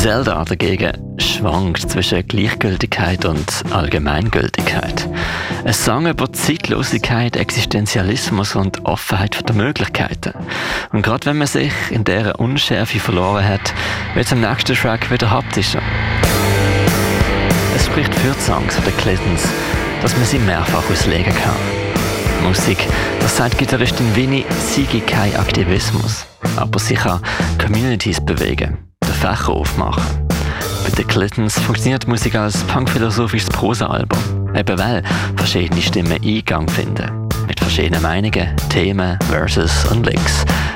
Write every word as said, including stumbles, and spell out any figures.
Zelda dagegen schwankt zwischen Gleichgültigkeit und Allgemeingültigkeit. Ein Song über Zeitlosigkeit, Existenzialismus und Offenheit der Möglichkeiten. Und gerade wenn man sich in dieser Unschärfe verloren hat, wird es am nächsten Track wieder haptischer. Es spricht für die Songs der Clintons, dass man sie mehrfach auslegen kann. Musik, das sagt Gitarristin Winnie, sei kein Aktivismus, aber sie kann Communities bewegen, den Fächer aufmachen. Bei den Clintons funktioniert die Musik als punkphilosophisches Prosa-Album, eben weil verschiedene Stimmen Eingang finden, mit verschiedenen Meinungen, Themen, Verses und Licks.